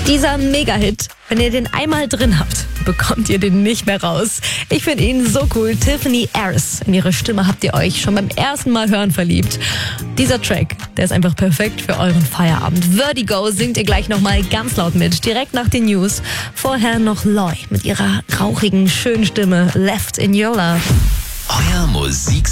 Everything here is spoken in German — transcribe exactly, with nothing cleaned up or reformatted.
Dieser Mega-Hit, wenn ihr den einmal drin habt, bekommt ihr den nicht mehr raus. Ich finde ihn so cool. Tiffany Harris. In ihre Stimme habt ihr euch schon beim ersten Mal hören verliebt. Dieser Track, der ist einfach perfekt für euren Feierabend. Vertigo singt ihr gleich nochmal ganz laut mit, direkt nach den News. Vorher noch Loy mit ihrer rauchigen, schönen Stimme. Left in Your Love. Euer Musik